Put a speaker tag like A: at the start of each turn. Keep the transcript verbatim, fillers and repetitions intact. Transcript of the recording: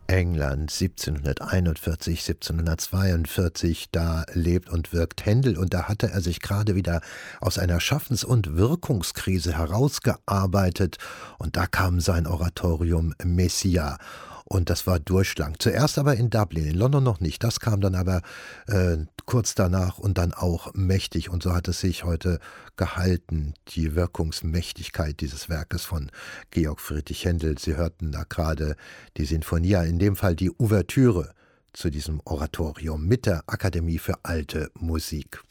A: England siebzehnhunderteinundvierzig, siebzehnhundertzweiundvierzig, da lebt und wirkt Händel, und da hatte er sich gerade wieder aus einer Schaffens- und Wirkungskrise herausgearbeitet, und da kam sein Oratorium Messia. Und das war Durchschlag. Zuerst aber in Dublin, in London noch nicht. Das kam dann aber äh, kurz danach und dann auch mächtig. Und so hat es sich heute gehalten, die Wirkungsmächtigkeit dieses Werkes von Georg Friedrich Händel. Sie hörten da gerade die Sinfonia, in dem Fall die Ouvertüre zu diesem Oratorium mit der Akademie für Alte Musik.